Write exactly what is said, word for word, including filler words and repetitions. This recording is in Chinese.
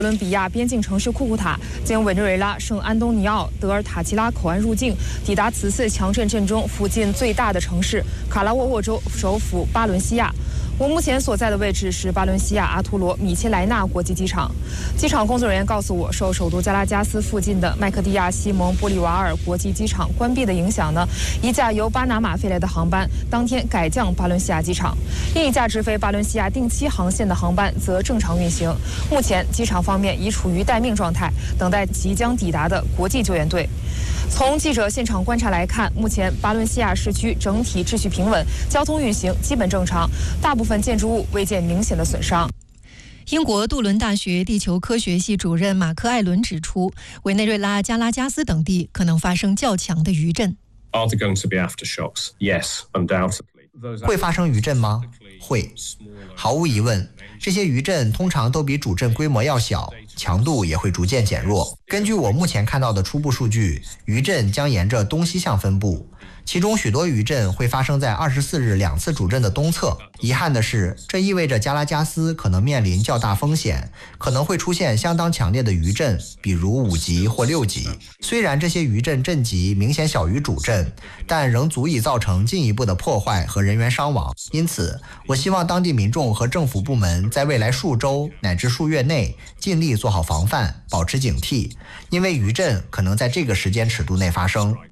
哥伦比亚边境城市库库塔经委内瑞拉圣安东尼奥德尔塔奇拉口岸入境，抵达此次强震震中附近最大的城市卡拉沃沃州首府巴伦西亚。我目前所在的位置是巴伦西亚阿图罗米切莱纳国际机场。机场工作人员告诉我，受首都加拉加斯附近的麦克蒂亚西蒙玻利瓦尔国际机场关闭的影响呢，一架由巴拿马飞来的航班当天改降巴伦西亚机场，另一架直飞巴伦西亚定期航线的航班则正常运行。目前机场方面已处于待命状态，等待即将抵达的国际救援队。从记者现场观察来看，目前巴伦西亚市区整体秩序平稳，交通运行基本正常，大部分建筑物未见明显的损伤。 英国杜伦大学地球科学系主任马克·艾伦指出，委内瑞拉、加拉加斯等地可能发生较强的余震。 Are there going to be aftershocks? Yes, undoubtedly. 会发生余震吗？会，毫无疑问。这些余震通常都比主震规模要小，强度也会逐渐减弱。根据我目前看到的初步数据，余震将沿着东西向分布，其中许多余震会发生在二十四日两次主震的东侧。遗憾的是，这意味着加拉加斯可能面临较大风险，可能会出现相当强烈的余震，比如五级或六级。虽然这些余震震级明显小于主震，但仍足以造成进一步的破坏和人员伤亡。因此，我希望当地民众和政府部门在未来数周乃至数月内尽力做好防范，保持警惕，因为余震可能在这个时间尺度内发生。